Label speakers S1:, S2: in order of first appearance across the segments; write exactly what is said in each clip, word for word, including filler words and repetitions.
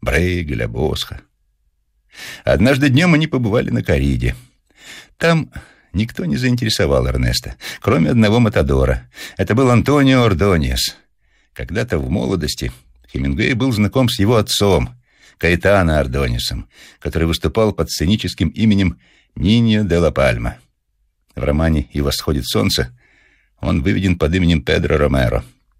S1: Брейгеля, Босха. Однажды днем они побывали на Кариде. Там никто не заинтересовал Эрнеста, кроме одного матадора. Это был Антонио Ордоньес. Когда-то в молодости Хемингуэй был знаком с его отцом, Каэтано Ордоньесом, который выступал под сценическим именем Ниньо де ла Пальма. В романе «И восходит солнце» он выведен под именем Педро Ромеро.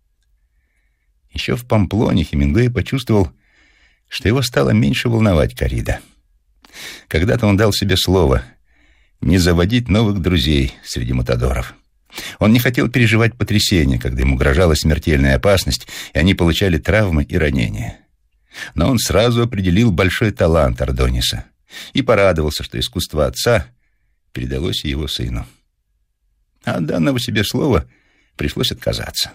S1: Еще в Памплоне Хемингуэй почувствовал, что его стало меньше волновать коррида. Когда-то он дал себе слово не заводить новых друзей среди матадоров. Он не хотел переживать потрясения, когда им угрожала смертельная опасность, и они получали травмы и ранения. Но он сразу определил большой талант Ордоньеса и порадовался, что искусство отца передалось и его сыну. А от данного себе слова пришлось отказаться.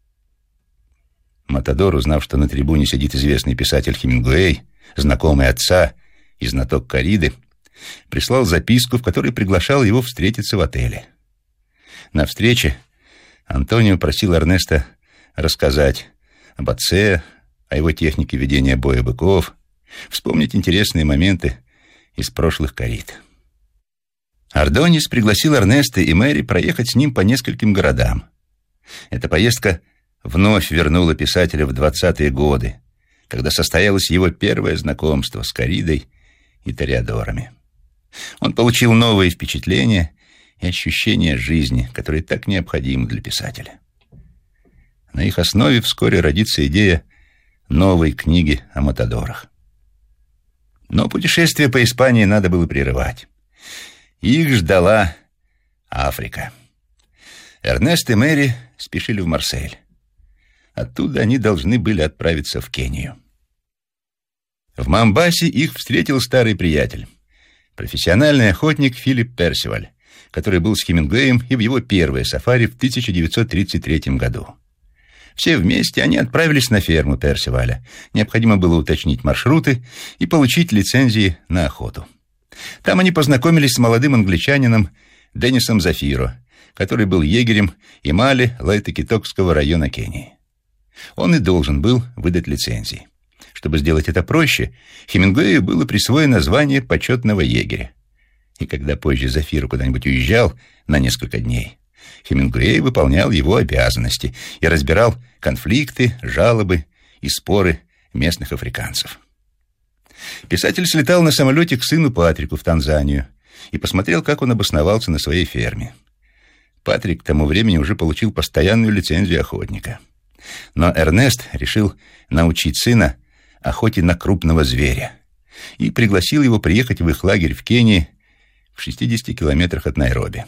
S1: Матадор, узнав, что на трибуне сидит известный писатель Хемингуэй, знакомый отца и знаток корриды, прислал записку, в которой приглашал его встретиться в отеле. На встрече Антонио просил Эрнеста рассказать об отце, о его технике ведения боя быков, вспомнить интересные моменты из прошлых коррид. Ордоньес пригласил Эрнеста и Мэри проехать с ним по нескольким городам. Эта поездка вновь вернула писателя в двадцатые годы, когда состоялось его первое знакомство с корридой и тореадорами. Он получил новые впечатления и ощущения жизни, которые так необходимы для писателя. На их основе вскоре родится идея новой книги о матадорах. Но путешествие по Испании надо было прерывать. Их ждала Африка. Эрнест и Мэри спешили в Марсель. Оттуда они должны были отправиться в Кению. В Момбасе их встретил старый приятель, профессиональный охотник Филипп Персиваль, который был с Хемингуэем и в его первое сафари в тысяча девятьсот тридцать третьем году. Все вместе они отправились на ферму Персиваля. Необходимо было уточнить маршруты и получить лицензии на охоту. Там они познакомились с молодым англичанином Деннисом Зафиро, который был егерем Имали Лайтакитокского района Кении. Он и должен был выдать лицензии. Чтобы сделать это проще, Хемингуэю было присвоено звание почетного егеря. И когда позже Зафиро куда-нибудь уезжал на несколько дней, Хемингуэй выполнял его обязанности и разбирал конфликты, жалобы и споры местных африканцев. Писатель слетал на самолете к сыну Патрику в Танзанию и посмотрел, как он обосновался на своей ферме. Патрик к тому времени уже получил постоянную лицензию охотника. Но Эрнест решил научить сына охоте на крупного зверя и пригласил его приехать в их лагерь в Кении в шестидесяти километрах от Найроби.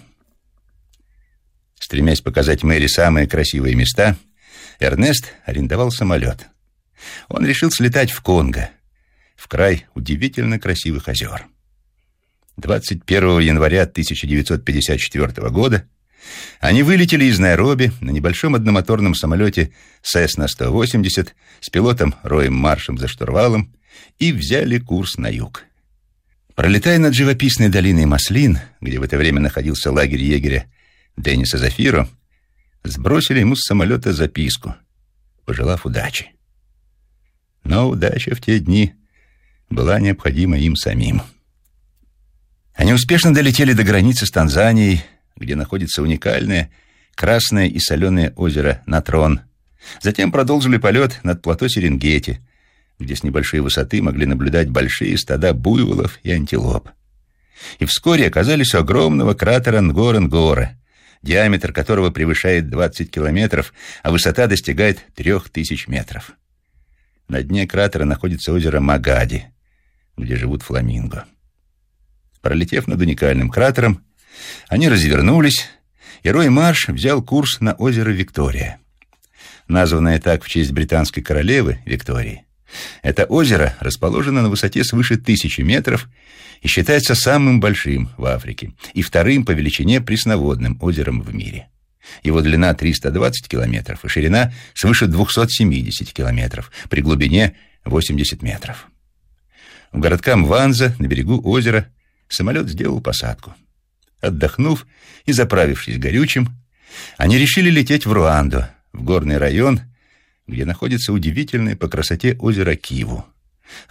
S1: Стремясь показать Мэри самые красивые места, Эрнест арендовал самолет. Он решил слетать в Конго, в край удивительно красивых озер. двадцать первого января тысяча девятьсот пятьдесят четвёртого года они вылетели из Найроби на небольшом одномоторном самолете Cessna сто восемьдесят с пилотом Роем Маршем за штурвалом и взяли курс на юг. Пролетая над живописной долиной Маслин, где в это время находился лагерь егеря Денниса Зафиро, сбросили ему с самолета записку, пожелав удачи. Но удача в те дни была необходима им самим. Они успешно долетели до границы с Танзанией, где находится уникальное красное и соленое озеро Натрон. Затем продолжили полет над плато Серенгети, где с небольшой высоты могли наблюдать большие стада буйволов и антилоп. И вскоре оказались у огромного кратера Нгоро-Нгоро, диаметр которого превышает двадцать километров, а высота достигает трех тысяч метров. На дне кратера находится озеро Магади, где живут фламинго. Пролетев над уникальным кратером, они развернулись, и Рой Марш взял курс на озеро Виктория. Названное так в честь британской королевы Виктории, это озеро расположено на высоте свыше тысячи метров и считается самым большим в Африке и вторым по величине пресноводным озером в мире. Его длина триста двадцать километров и ширина свыше двухсот семидесяти километров, при глубине восемьдесят метров. У городка Мванза на берегу озера самолет сделал посадку. Отдохнув и заправившись горючим, они решили лететь в Руанду, в горный район, где находится удивительное по красоте озеро Киву.